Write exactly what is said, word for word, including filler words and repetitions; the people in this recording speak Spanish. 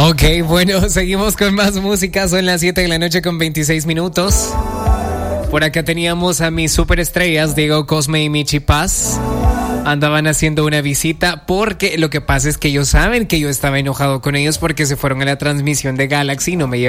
Ok, bueno, seguimos con más música. Son las siete de la noche con veintiséis minutos. Por acá teníamos a mis superestrellas, Diego, Cosme y Michi Paz. Andaban haciendo una visita porque lo que pasa es que ellos saben que yo estaba enojado con ellos porque se fueron a la transmisión de Galaxy y no me llevaron